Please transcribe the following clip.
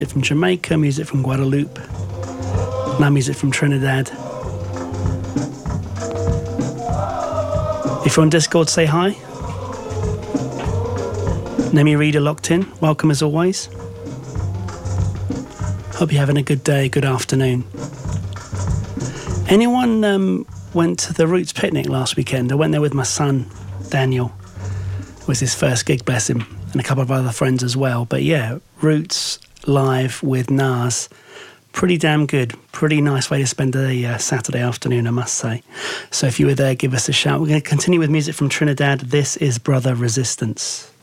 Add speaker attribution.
Speaker 1: From Jamaica, music from Guadeloupe, now music from Trinidad. If you're on Discord, say hi. Nemi Reader locked in. Welcome as always. Hope you're having a good day, good afternoon. Anyone went to the Roots picnic last weekend? I went there with my son, Daniel. It was his first gig, bless him, and a couple of other friends as well. But yeah, Roots live with Nas. Pretty damn good. Pretty nice way to spend a Saturday afternoon, I must say. So if you were there, give us a shout. We're going to continue with music from Trinidad. This is Brother Resistance.